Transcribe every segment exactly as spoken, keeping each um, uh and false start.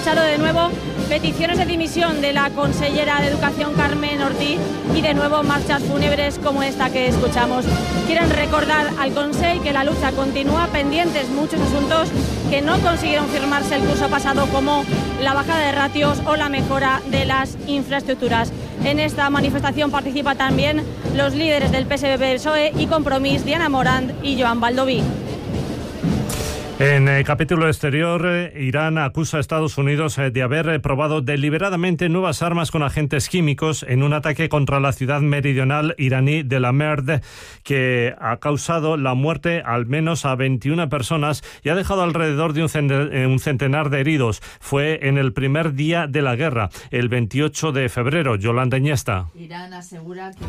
escuchado de nuevo peticiones de dimisión de la consellera de Educación Carmen Ortiz y de nuevo marchas fúnebres como esta que escuchamos. Quieren recordar al Consell que la lucha continúa, pendientes muchos asuntos que no consiguieron firmarse el curso pasado, como la bajada de ratios o la mejora de las infraestructuras. En esta manifestación participan también los líderes del P S B, P S O E y Compromís, Diana Morant y Joan Baldoví. En el capítulo exterior, Irán acusa a Estados Unidos de haber probado deliberadamente nuevas armas con agentes químicos en un ataque contra la ciudad meridional iraní de la Merd, que ha causado la muerte al menos a veintiuna personas y ha dejado alrededor de un centenar de heridos. Fue en el primer día de la guerra, el veintiocho de febrero. Yolanda Iniesta. Irán asegura que...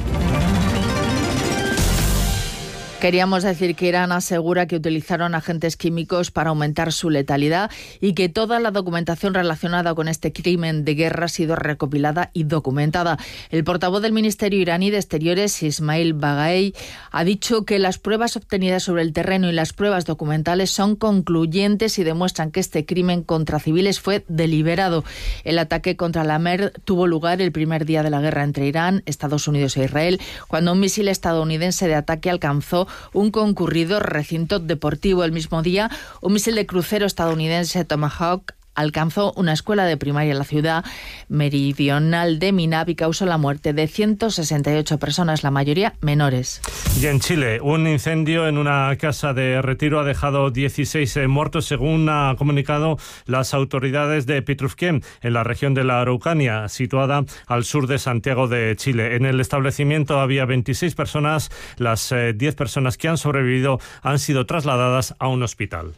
Queríamos decir que Irán asegura que utilizaron agentes químicos para aumentar su letalidad y que toda la documentación relacionada con este crimen de guerra ha sido recopilada y documentada. El portavoz del Ministerio iraní de Exteriores, Ismail Baghai, ha dicho que las pruebas obtenidas sobre el terreno y las pruebas documentales son concluyentes y demuestran que este crimen contra civiles fue deliberado. El ataque contra la Merd tuvo lugar el primer día de la guerra entre Irán, Estados Unidos e Israel, cuando un misil estadounidense de ataque alcanzó un concurrido recinto deportivo. El mismo día, un misil de crucero estadounidense Tomahawk alcanzó una escuela de primaria en la ciudad meridional de Minab y causó la muerte de ciento sesenta y ocho personas, la mayoría menores. Y en Chile, un incendio en una casa de retiro ha dejado dieciséis muertos, según ha comunicado las autoridades de Pitrufquén, en la región de la Araucanía, situada al sur de Santiago de Chile. En el establecimiento había veintiséis personas. Las eh, diez personas que han sobrevivido han sido trasladadas a un hospital.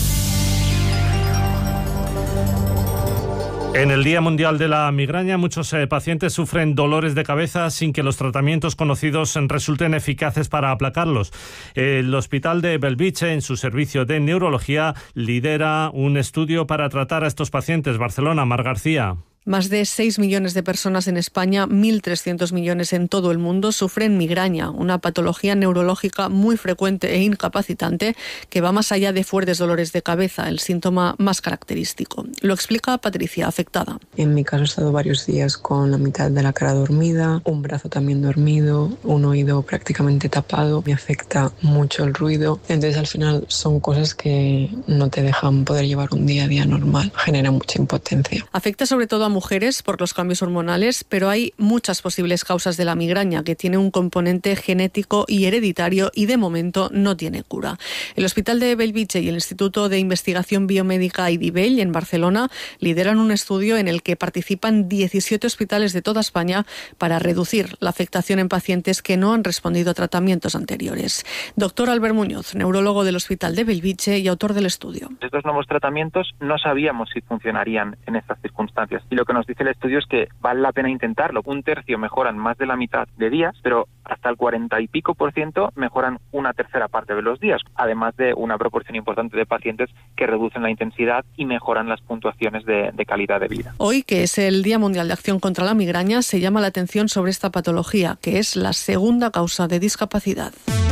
En el Día Mundial de la Migraña, muchos eh, pacientes sufren dolores de cabeza sin que los tratamientos conocidos resulten eficaces para aplacarlos. El Hospital de Bellvitge, en su servicio de neurología, lidera un estudio para tratar a estos pacientes. Barcelona, Mar García. Más de seis millones de personas en España, mil trescientos millones en todo el mundo, sufren migraña, una patología neurológica muy frecuente e incapacitante que va más allá de fuertes dolores de cabeza, el síntoma más característico. Lo explica Patricia, afectada. En mi caso he estado varios días con la mitad de la cara dormida, un brazo también dormido, un oído prácticamente tapado. Me afecta mucho el ruido. Entonces al final son cosas que no te dejan poder llevar un día a día normal. Genera mucha impotencia. Afecta sobre todo a mujeres por los cambios hormonales, pero hay muchas posibles causas de la migraña, que tiene un componente genético y hereditario y de momento no tiene cura. El Hospital de Bellvitge y el Instituto de Investigación Biomédica IDIBELL en Barcelona lideran un estudio en el que participan diecisiete hospitales de toda España para reducir la afectación en pacientes que no han respondido a tratamientos anteriores. Doctor Albert Muñoz, neurólogo del Hospital de Bellvitge y autor del estudio. Estos nuevos tratamientos no sabíamos si funcionarían en estas circunstancias y lo que nos dice el estudio es que vale la pena intentarlo. Un tercio mejoran más de la mitad de días, pero hasta el cuarenta y pico por ciento mejoran una tercera parte de los días, además de una proporción importante de pacientes que reducen la intensidad y mejoran las puntuaciones de, de calidad de vida. Hoy, que es el Día Mundial de Acción contra la Migraña, se llama la atención sobre esta patología, que es la segunda causa de discapacidad.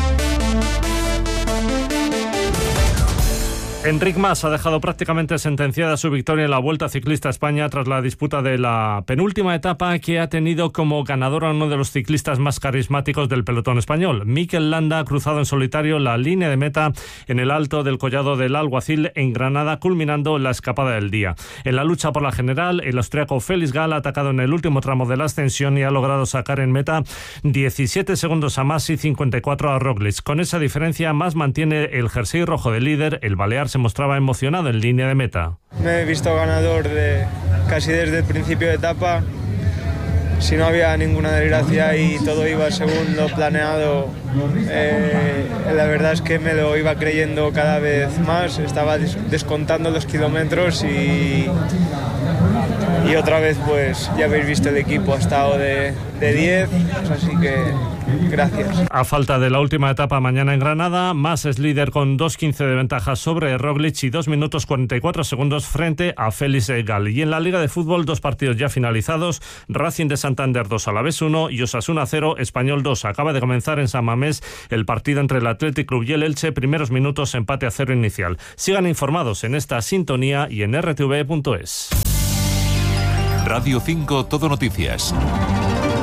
Enric Mas ha dejado prácticamente sentenciada su victoria en la Vuelta Ciclista a España tras la disputa de la penúltima etapa, que ha tenido como ganador a uno de los ciclistas más carismáticos del pelotón español. Mikel Landa ha cruzado en solitario la línea de meta en el alto del Collado del Alguacil en Granada, culminando la escapada del día. En la lucha por la general, el austriaco Felix Gall ha atacado en el último tramo de la ascensión y ha logrado sacar en meta diecisiete segundos a Mas y cincuenta y cuatro a Roglic. Con esa diferencia, Mas mantiene el jersey rojo de líder. El balear se mostraba emocionado en línea de meta. Me he visto ganador de casi desde el principio de etapa. Si no había ninguna desgracia y todo iba según lo planeado, eh, la verdad es que me lo iba creyendo cada vez más. Estaba descontando los kilómetros y, y otra vez pues ya habéis visto, el equipo ha estado de, de diez, así que gracias. A falta de la última etapa mañana en Granada, Mas es líder con dos quince de ventaja sobre Roglic y dos minutos cuarenta y cuatro segundos frente a Félix Gall. Y en la Liga de Fútbol, dos partidos ya finalizados: Racing de Santander dos, Alavés uno y Osasuna cero, Español dos. Acaba de comenzar en San Mamés el partido entre el Athletic Club y el Elche, primeros minutos empate a cero inicial. Sigan informados en esta sintonía y en r t v punto es. Radio cinco Todo Noticias.